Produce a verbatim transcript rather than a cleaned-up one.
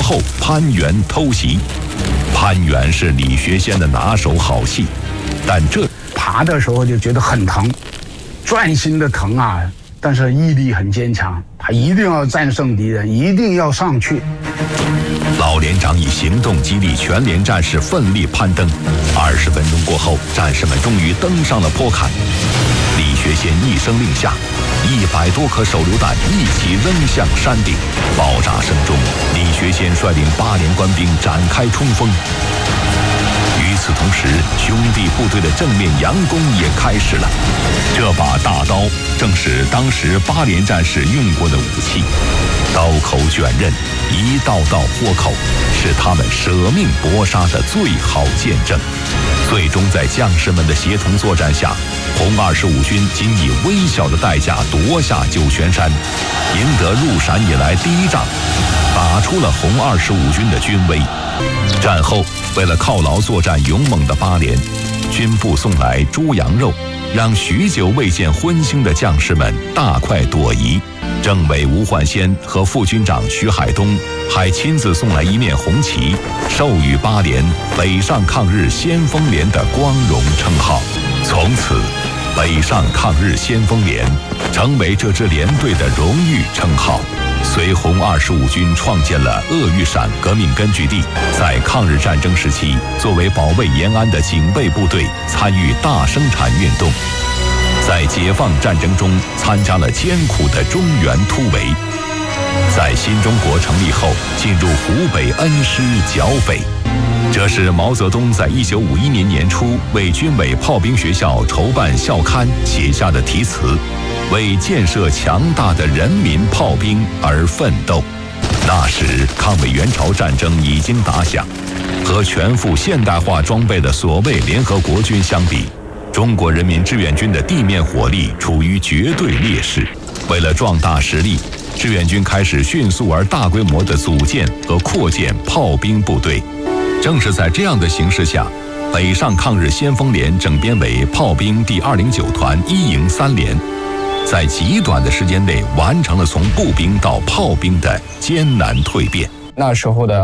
后攀援偷袭。攀援是李学先的拿手好戏，但这爬的时候就觉得很疼，钻心的疼啊！但是毅力很坚强，他一定要战胜敌人，一定要上去。 老连长以行动激励全连战士奋力攀登。二十分钟过后，战士们终于登上了坡坎。李学先一声令下，一百多颗手榴弹一起扔向山顶。爆炸声中，李学先率领八连官兵展开冲锋。与此同时，兄弟部队的正面佯攻也开始了。这把大刀正是当时八连战士用过的武器，刀口卷刃，一道道豁口，是他们舍命搏杀的最好见证。最终在将士们的协同作战下，红二十五军仅以微小的代价夺下九泉山，赢得入陕以来第一仗，打出了红二十五军的军威。战后，为了犒劳作战勇猛的八连，军部送来猪羊肉，让许久未见荤腥的将士们大快朵颐。政委吴焕先和副军长徐海东还亲自送来一面红旗，授予八连北上抗日先锋连的光荣称号。从此，北上抗日先锋连成为这支连队的荣誉称号。随红二十五军创建了鄂豫陕革命根据地，在抗日战争时期，作为保卫延安的警备部队，参与大生产运动。在解放战争中参加了艰苦的中原突围，在新中国成立后进入湖北恩施剿匪。这是毛泽东在一九五一年年初为军委炮兵学校筹办校刊写下的题词，为建设强大的人民炮兵而奋斗。那时抗美援朝战争已经打响，和全副现代化装备的所谓联合国军相比，中国人民志愿军的地面火力处于绝对劣势。为了壮大实力，志愿军开始迅速而大规模地组建和扩建炮兵部队。正是在这样的形势下，北上抗日先锋连整编为炮兵第二零九团一营三连，在极短的时间内完成了从步兵到炮兵的艰难蜕变。 那时候的